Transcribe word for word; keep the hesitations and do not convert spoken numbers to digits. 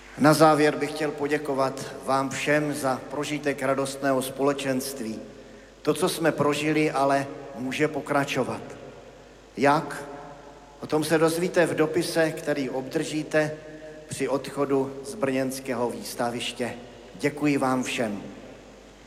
Na závěr bych chtěl poděkovat vám všem za prožitek radostného společenství. To, co jsme prožili, ale může pokračovat. Jak? O tom se dozvíte v dopise, který obdržíte při odchodu z brněnského výstaviště. Děkuji vám všem.